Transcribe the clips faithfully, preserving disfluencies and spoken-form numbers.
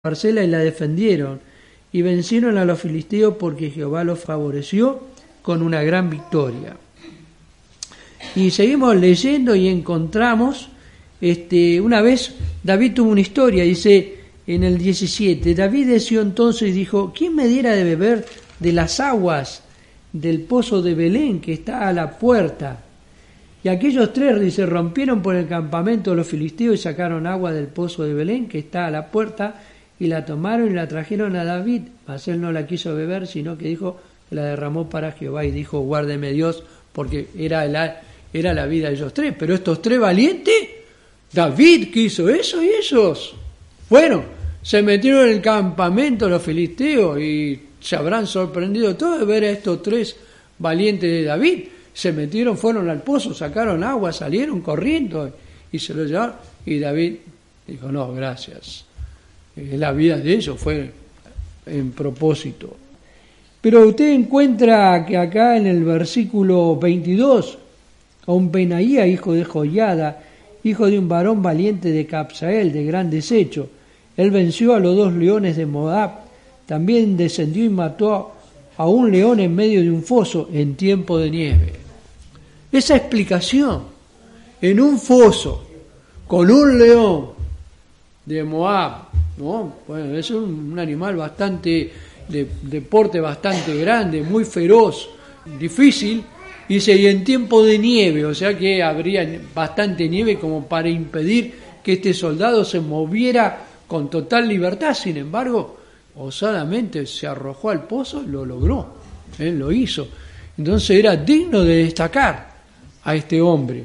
parcela y la defendieron, y vencieron a los filisteos porque Jehová los favoreció con una gran victoria. Y seguimos leyendo y encontramos, este, una vez David tuvo una historia, dice en el diecisiete, David deseó entonces y dijo, ¿quién me diera de beber de las aguas del pozo de Belén que está a la puerta? Y aquellos tres, dice, rompieron por el campamento de los filisteos y sacaron agua del pozo de Belén que está a la puerta, y la tomaron y la trajeron a David, mas él no la quiso beber, sino que dijo que la derramó para Jehová, y dijo, guárdeme Dios, porque era la, era la vida de ellos tres. Pero estos tres valientes, David quiso eso y ellos, bueno, se metieron en el campamento los filisteos y se habrán sorprendido todos de ver a estos tres valientes de David. Se metieron, fueron al pozo, sacaron agua, salieron corriendo y se lo llevaron. Y David dijo, no, gracias. La vida de ellos fue en propósito. Pero usted encuentra que acá en el versículo veintidós, a un Benaía, hijo de Joiada, hijo de un varón valiente de Capsael, de gran desecho, él venció a los dos leones de Moab, también descendió y mató a un león en medio de un foso en tiempo de nieve. Esa explicación, en un foso, con un león de Moab, ¿no? Bueno, es un, un animal bastante, de, de porte bastante grande, muy feroz, difícil, y, se, y en tiempo de nieve, o sea que habría bastante nieve como para impedir que este soldado se moviera con total libertad. Sin embargo, osadamente se arrojó al pozo y lo logró, él lo hizo. Entonces era digno de destacar a este hombre.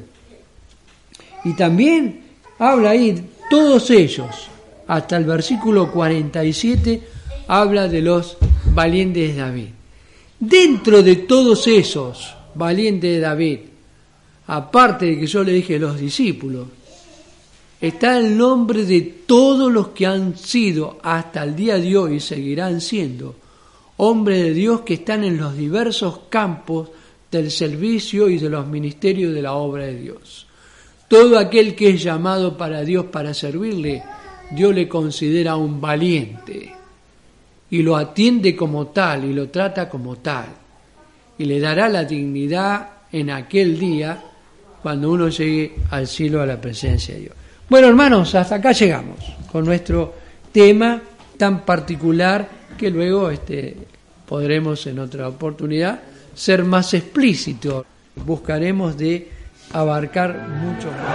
Y también habla ahí, todos ellos, hasta el versículo cuarenta y siete, habla de los valientes de David. Dentro de todos esos valientes de David, aparte de que yo le dije los discípulos, está el nombre de todos los que han sido hasta el día de hoy y seguirán siendo hombres de Dios que están en los diversos campos del servicio y de los ministerios de la obra de Dios. Todo aquel que es llamado para Dios para servirle, Dios le considera un valiente y lo atiende como tal y lo trata como tal y le dará la dignidad en aquel día cuando uno llegue al cielo a la presencia de Dios. Bueno, hermanos, hasta acá llegamos con nuestro tema tan particular que luego este, podremos en otra oportunidad ser más explícitos. Buscaremos de abarcar mucho más.